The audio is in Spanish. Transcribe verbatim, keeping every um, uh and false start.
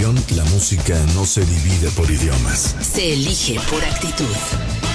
ocasión, la música no se divide por idiomas. Se elige por actitud.